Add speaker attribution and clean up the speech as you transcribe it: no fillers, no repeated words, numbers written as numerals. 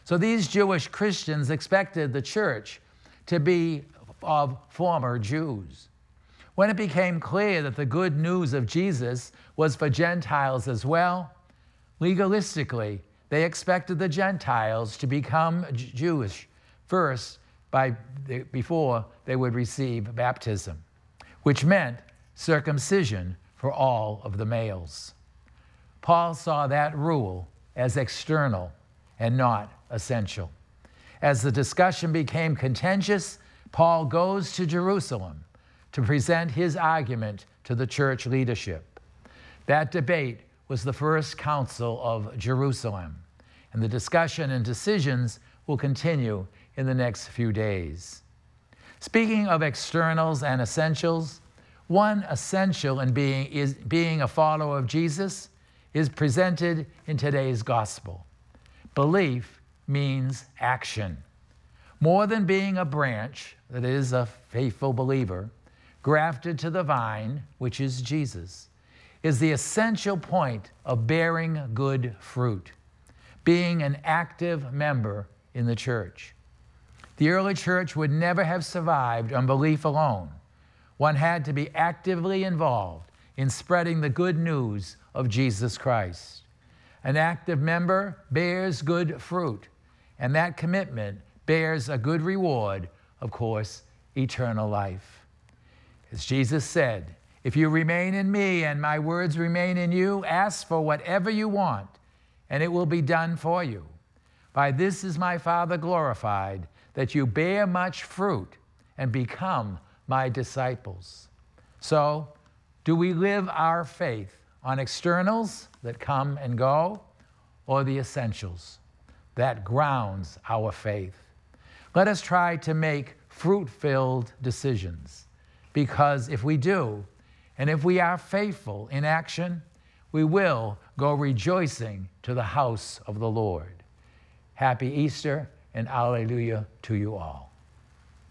Speaker 1: So these Jewish Christians expected the church to be of former Jews. When it became clear that the good news of Jesus was for Gentiles as well, legalistically, they expected the Gentiles to become Jewish first before they would receive baptism, which meant circumcision for all of the males. Paul saw that rule as external and not essential. As the discussion became contentious, Paul goes to Jerusalem to present his argument to the church leadership. That debate was the First Council of Jerusalem, and the discussion and decisions will continue in the next few days. Speaking of externals and essentials, one essential in being a follower of Jesus is presented in today's gospel. Belief means action. More than being a branch, that is a faithful believer, grafted to the vine, which is Jesus, is the essential point of bearing good fruit, being an active member in the church. The early church would never have survived on belief alone. One had to be actively involved in spreading the good news of Jesus Christ. An active member bears good fruit, and that commitment bears a good reward, of course, eternal life. As Jesus said, "If you remain in me and my words remain in you, ask for whatever you want, and it will be done for you. By this is my Father glorified, that you bear much fruit and become my disciples." So, do we live our faith on externals that come and go, or the essentials that grounds our faith? Let us try to make fruit-filled decisions, because if we do, and if we are faithful in action, we will go rejoicing to the house of the Lord. Happy Easter and Alleluia to you all.